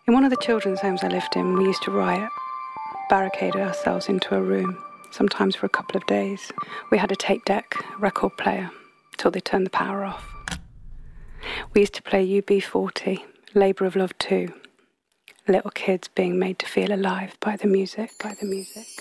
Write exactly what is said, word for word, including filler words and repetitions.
In one of the children's homes I lived in, we used to riot, barricade ourselves into a room, sometimes for a couple of days. We had a tape deck, a record player, till they turned the power off. We used to play U B forty, Labour of Love two, little kids being made to feel alive by the music, by the music.